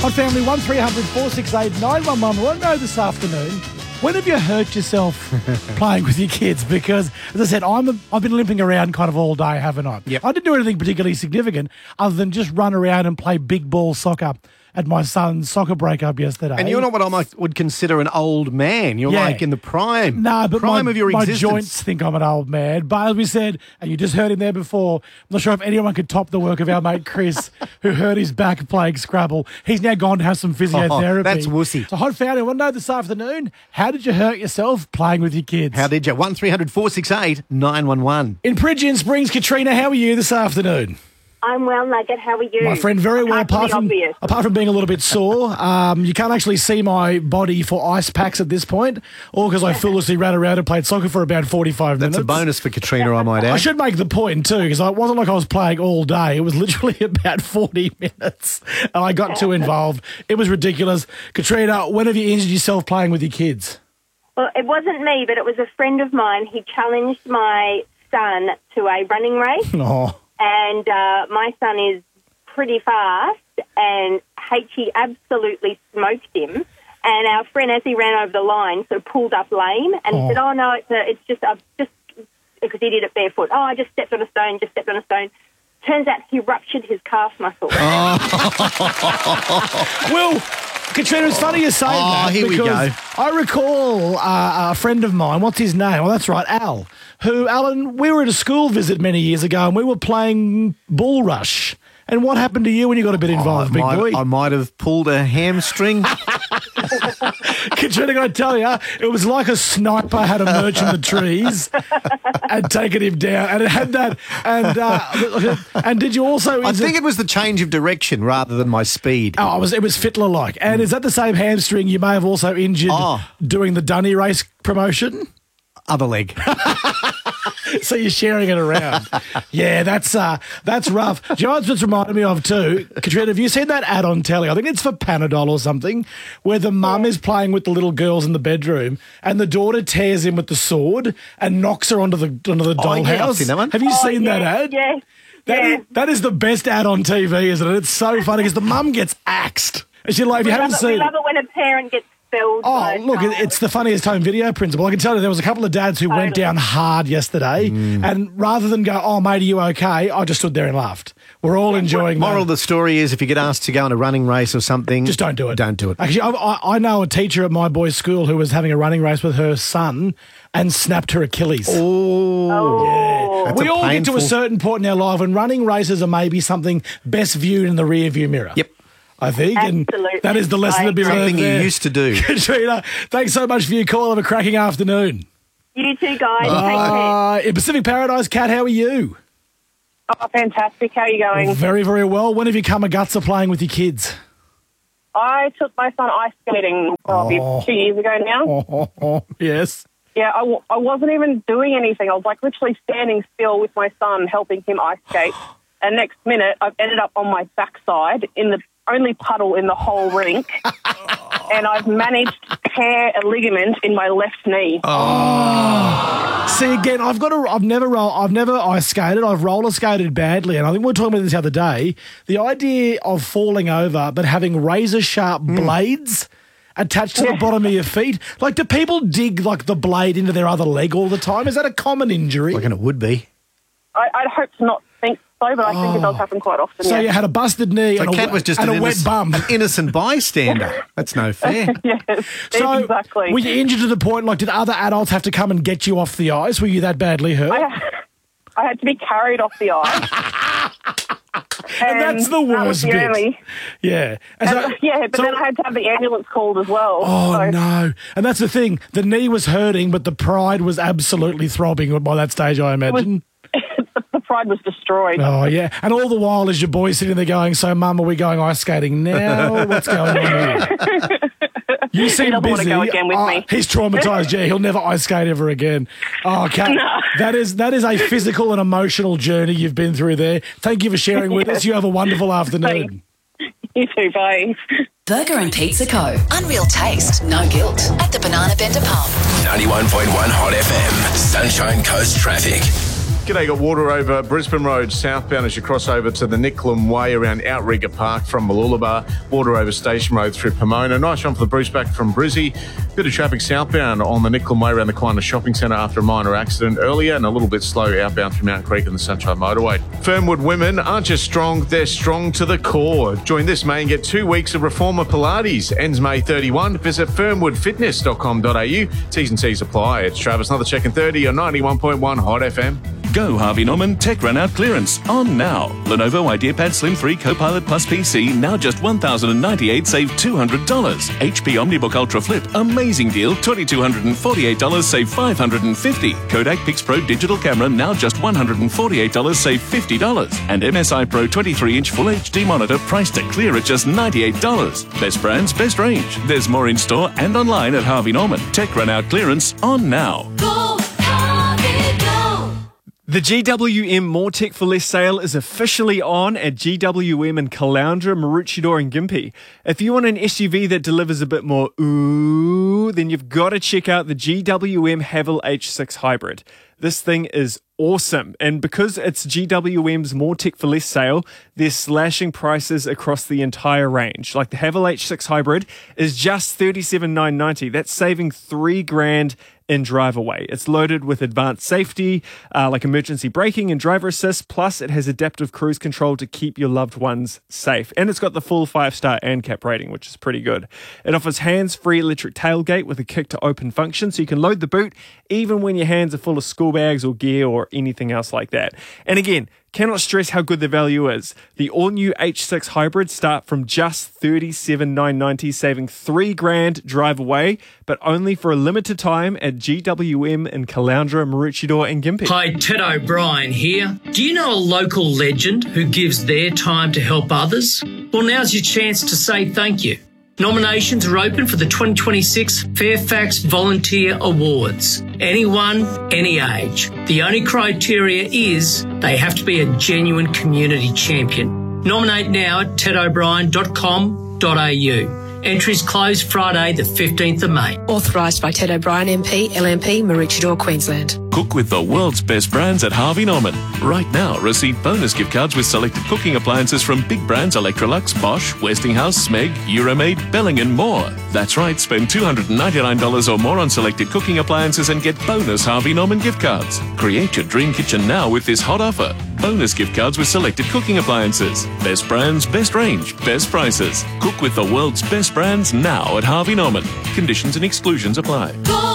Hot Family 1300 468 911. I want to know this afternoon, when have you hurt yourself playing with your kids? Because, as I said, I've been limping around kind of all day, haven't I? Yep. I didn't do anything particularly significant other than just run around and play big ball soccer at my son's soccer breakup yesterday. And you're not what I would consider an old man. You're like in the prime. No, but prime of your my existence. joints think I'm an old man. But as we said, and you just heard him there before, I'm not sure if anyone could top the work of our mate Chris, who hurt his back playing Scrabble. He's now gone to have some physiotherapy. Oh, that's wussy. So, Hot Family, I want to know this afternoon, how did you hurt yourself playing with your kids? How did you? 1300 468 911. In Pridgeon Springs, Katrina, how are you this afternoon? I'm well, Nugget. How are you? My friend, very well, apart from being a little bit sore. You can't actually see my body for ice packs at this point, or because I foolishly ran around and played soccer for about 45 minutes. That's a bonus for Katrina, I might add. I should make the point, too, because it wasn't like I was playing all day. It was literally about 40 minutes, and I got too involved. It was ridiculous. Katrina, when have you injured yourself playing with your kids? Well, it wasn't me, but it was a friend of mine. He challenged my son to a running race. Oh. And my son is pretty fast, and H.E. absolutely smoked him. And our friend, as he ran over the line, sort of pulled up lame and said, "Oh no, it's just because he did it barefoot. Oh, I just stepped on a stone. Turns out he ruptured his calf muscle." Well, Katrina, it's funny you say that. Here we go. I recall a friend of mine, what's his name? Well, that's right, Al, who, Alan, we were at a school visit many years ago and we were playing Bull Rush. And what happened to you when you got a bit involved, big boy? I might have pulled a hamstring. Katrina, I tell you, it was like a sniper had emerged in the trees and taken him down. And it had that. And did you also... I think it was the change of direction rather than my speed. Oh, it was Fittler-like. And is that the same hamstring you may have also injured doing the Dunny race promotion? Other leg. So you're sharing it around. Yeah, that's rough. Do you know what it's reminded me of too? Katrina, have you seen that ad on telly? I think it's for Panadol or something, where the mum is playing with the little girls in the bedroom and the daughter tears him with the sword and knocks her onto the dollhouse. Yeah, I've seen that one. Have you seen that ad? Yes. That is the best ad on TV, isn't it? It's so funny because the mum gets axed. And she's like, if you haven't seen it. We love it when a parent gets spelled. Oh, look, it's the funniest home video principle. I can tell you there was a couple of dads who went down hard yesterday, and rather than go, "Oh, mate, are you okay?" I just stood there and laughed. We're all enjoying that. Moral of the story is if you get asked to go on a running race or something... just don't do it. Don't do it. Actually, I know a teacher at my boys' school who was having a running race with her son and snapped her Achilles. Oh. Yeah. We all get to a certain point in our life when running races are maybe something best viewed in the rear-view mirror. Yep. I think. Absolutely. And that is the lesson to be learned Something there. you used to do. Katrina, thanks so much for your call. Have a cracking afternoon. You too, guys. Take care. In Pacific Paradise, Kat, how are you? Oh, fantastic. How are you going? Very, very well. When have you come a guts of playing with your kids? I took my son ice skating probably 2 years ago now. Yes. Yeah, I wasn't even doing anything. I was like literally standing still with my son, helping him ice skate. And next minute, I've ended up on my backside in the only puddle in the whole rink. And I've managed to tear a ligament in my left knee. See, again, I've never ice skated. I've roller skated badly, and I think we were talking about this the other day. The idea of falling over but having razor sharp blades attached to the bottom of your feet. Like, do people dig like the blade into their other leg all the time? Is that a common injury? I reckon it would be. I'd hope to not think so, but I think it does happen quite often. So you had a busted knee So and Kat was just a an wet bum. An innocent bystander. That's no fair. Yes, So exactly. were you injured to the point, like, did other adults have to come and get you off the ice? Were you that badly hurt? I had to be carried off the ice. And that's the worst bit. Yeah. And then I had to have the ambulance called as well. Oh, no. And that's the thing. The knee was hurting, but the pride was absolutely throbbing by that stage, I imagine. The pride was destroyed. Oh, yeah. And all the while is your boy sitting there going, "So, Mum, are we going ice skating now? What's going on here?" You seem he doesn't busy. want to go again with me. He's traumatised. Yeah, he'll never ice skate ever again. Oh, Kat, that is a physical and emotional journey you've been through there. Thank you for sharing with us. You have a wonderful afternoon. You too, bye. Burger and Pizza Co. Unreal taste, no guilt. At the Banana Bender Pub. 91.1 Hot FM. Sunshine Coast Traffic. G'day, got water over Brisbane Road southbound as you cross over to the Nicklum Way around Outrigger Park from Mooloolaba. Water over Station Road through Pomona. Nice one for the Bruce back from Brizzy. Bit of traffic southbound on the Nicklum Way around the Quina Shopping Centre after a minor accident earlier, and a little bit slow outbound through Mount Creek and the Sunshine Motorway. Fernwood women aren't just strong, they're strong to the core. Join this May and get 2 weeks of Reformer Pilates. Ends May 31. Visit fernwoodfitness.com.au. T's and C's apply. It's Travis, another check in 30 on 91.1 Hot FM. Go Harvey Norman Tech Run Out clearance on now. Lenovo IdeaPad Slim 3 Copilot Plus PC now just $1,098, save $200. HP OmniBook Ultra Flip, amazing deal, $2,248, save $550. Kodak Pix Pro Digital Camera now just $148, save $50. And MSI Pro 23-inch Full HD monitor priced to clear at just $98. Best brands, best range. There's more in store and online at Harvey Norman. Tech Run Out clearance on now. The GWM More Tech for Less sale is officially on at GWM in Caloundra, Maroochydore and Gympie. If you want an SUV that delivers a bit more ooh, then you've got to check out the GWM Haval H6 Hybrid. This thing is awesome. And because it's GWM's More Tech for Less sale, they're slashing prices across the entire range. Like the Haval H6 Hybrid is just $37,990. That's saving $3,000 in drive away. It's loaded with advanced safety, like emergency braking and driver assist, plus it has adaptive cruise control to keep your loved ones safe. And it's got the full 5-star ANCAP rating, which is pretty good. It offers hands-free electric tailgate with a kick to open function, so you can load the boot even when your hands are full of school bags or gear or anything else like that. And again, cannot stress how good the value is. The all-new H6 hybrids start from just $37,990, saving $3,000 drive away, but only for a limited time at GWM in Caloundra, Maroochydore and Gympie. Hi, Ted O'Brien here. Do you know a local legend who gives their time to help others? Well, now's your chance to say thank you. Nominations are open for the 2026 Fairfax Volunteer Awards. Anyone, any age. The only criteria is they have to be a genuine community champion. Nominate now at tedobrien.com.au. Entries close Friday the 15th of May. Authorised by Ted O'Brien MP, LMP, Maroochydore, Queensland. Cook with the world's best brands at Harvey Norman. Right now, receive bonus gift cards with selected cooking appliances from big brands Electrolux, Bosch, Westinghouse, Smeg, Euromaid, Belling and more. That's right, spend $299 or more on selected cooking appliances and get bonus Harvey Norman gift cards. Create your dream kitchen now with this hot offer. Bonus gift cards with selected cooking appliances. Best brands, best range, best prices. Cook with the world's best brands now at Harvey Norman. Conditions and exclusions apply.